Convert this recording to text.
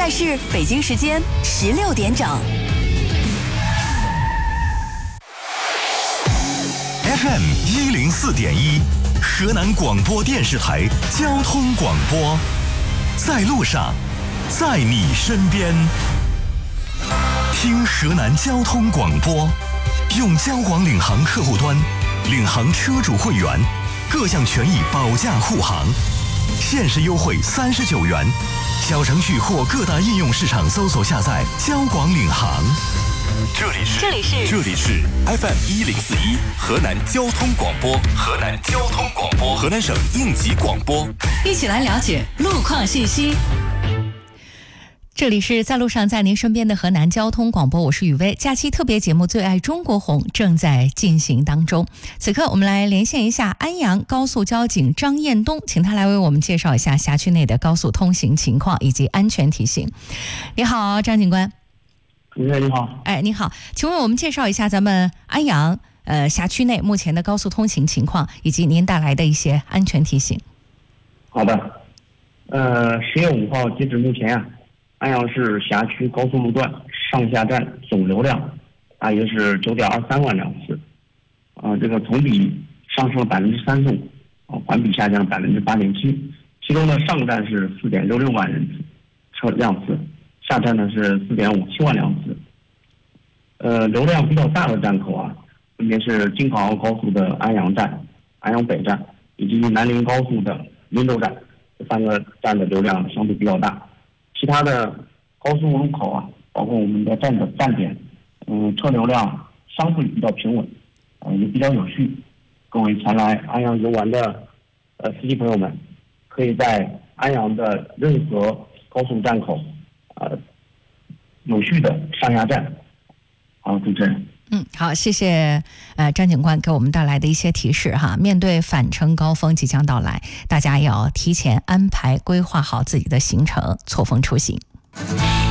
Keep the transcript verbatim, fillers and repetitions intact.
在是北京时间十六点整。 F M 一零四点一，河南广播电视台交通广播，在路上，在你身边。听河南交通广播，用交广领航客户端，领航车主会员，各项权益保驾护航，限时优惠三十九元。小程序或各大应用市场搜索下载交广领航。这里是这里是这里是 F M 一零四一河南交通广播，河南交通广播，河南省应急广播， 一起来了解路况信息。这里是在路上，在您身边的河南交通广播，我是雨薇。假期特别节目《最爱中国红》正在进行当中。此刻我们来连线一下安阳高速交警张彦东，请他来为我们介绍一下辖区内的高速通行情况以及安全提醒。你好，张警官。 主持人你好。 哎，你好，请问我们介绍一下咱们安阳呃辖区内目前的高速通行情况以及您带来的一些安全提醒。 好的，呃，十月五号截止目前啊，安阳市辖区高速路段上下站总流量大约是九点二三万辆次，啊、呃，这个同比上升了百分之三十五，啊，环比下降百分之八点七。其中呢，上站是四点六六万人次车辆次，下站呢是四点五七万辆次。呃，流量比较大的站口啊，分别是京港澳高速的安阳站、安阳北站以及南宁高速的闵州站，这三个站的流量相对比较大。其他的高速路口啊，包括我们的站的站点，嗯，车流量相对比较平稳，呃，也比较有序。各位前来安阳游玩的呃司机朋友们，可以在安阳的任何高速站口，呃，有序的上下站。好，主持人。 嗯，好，谢谢呃张警官给我们带来的一些提示哈。面对返程高峰即将到来，大家要提前安排规划好自己的行程，错峰出行。